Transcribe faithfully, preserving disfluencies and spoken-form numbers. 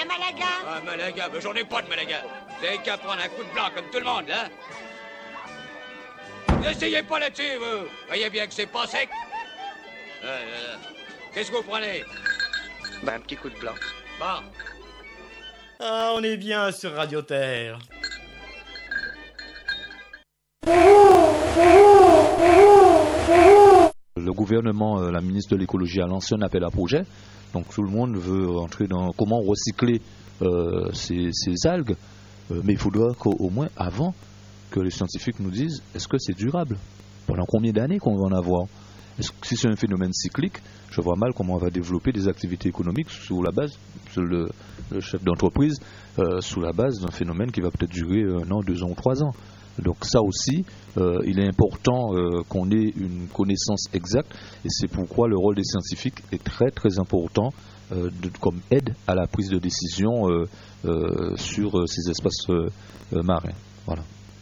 Un Malaga? Un Malaga, mais j'en ai pas de Malaga. Vous avez qu'à prendre un coup de blanc comme tout le monde, hein? N'essayez pas là-dessus, vous. Voyez bien que c'est pas sec. Euh, euh, Qu'est-ce que vous prenez? Ben, un petit coup de blanc. Bon. Ah, on est bien sur Radio Terre. Le gouvernement, la ministre de l'écologie a lancé un appel à projet. Donc tout le monde veut entrer dans comment recycler euh, ces, ces algues. Euh, mais il faudra qu'au moins avant que les scientifiques nous disent est-ce que c'est durable? Pendant combien d'années qu'on va en avoir? Est-ce que si c'est un phénomène cyclique, je vois mal comment on va développer des activités économiques sous la base, sur le, le chef d'entreprise, euh, sous la base d'un phénomène qui va peut-être durer un an, deux ans ou trois ans. Donc ça aussi, euh, il est important euh, qu'on ait une connaissance exacte et c'est pourquoi le rôle des scientifiques est très très important euh, de, comme aide à la prise de décision euh, euh, sur euh, ces espaces euh, euh, marins. Voilà.